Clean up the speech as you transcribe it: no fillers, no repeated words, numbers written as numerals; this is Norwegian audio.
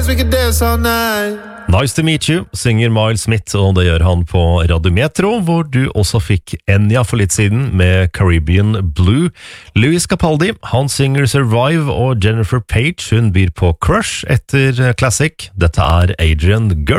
We could dance all night. Nice to meet you, synger Miles Smith, og det gjør han på Radio Metro, hvor du også fikk Enya for litt siden med Caribbean Blue. Louis Capaldi, han synger Survive, og Jennifer Page, hun byr på Crush etter Classic. Dette er Adrian Girl.